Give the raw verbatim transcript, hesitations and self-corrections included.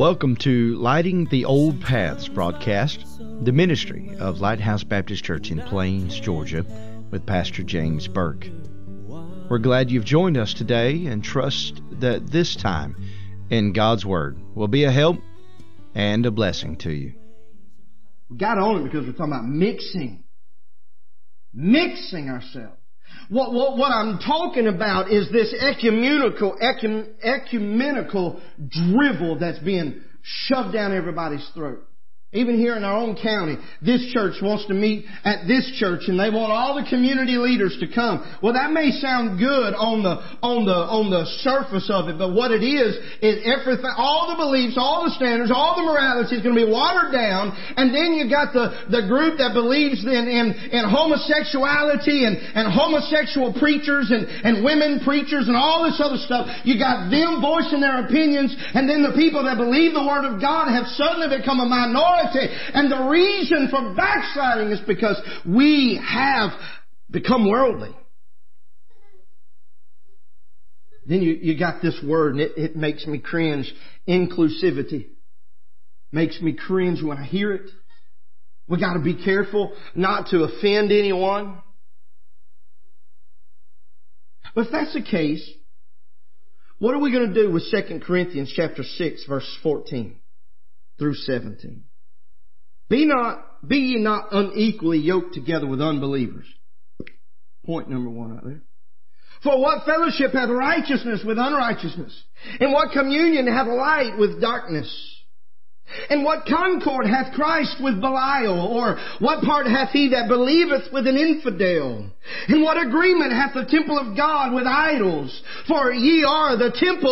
Welcome to Lighting the Old Paths broadcast, the ministry of Lighthouse Baptist Church in Plains, Georgia, with Pastor James Burke. We're glad you've joined us today and trust that this time in God's Word will be a help and a blessing to you. We got on it because we're talking about mixing. Mixing ourselves. What, what, what I'm talking about is this ecumenical, ecum, ecumenical drivel that's being shoved down everybody's throat. Even here in our own county, this church wants to meet at this church and they want all the community leaders to come. Well, that may sound good on the, on the, on the surface of it, but what it is, is everything, all the beliefs, all the standards, all the morality is going to be watered down, and then you got the, the group that believes in, in, in homosexuality and, and homosexual preachers and, and women preachers and all this other stuff. You got them voicing their opinions, and then the people that believe the Word of God have suddenly become a minority. And the reason for backsliding is because we have become worldly. Then you, you got this word, and it, it makes me cringe. Inclusivity. Makes me cringe when I hear it. We got to be careful not to offend anyone. But if that's the case, what are we going to do with Second Corinthians chapter six, verse fourteen through seventeen? Be not, be ye not unequally yoked together with unbelievers. Point number one out there. For what fellowship hath righteousness with unrighteousness? And what communion hath light with darkness? And what concord hath Christ with Belial? Or what part hath he that believeth with an infidel? And what agreement hath the temple of God with idols? For ye are the temple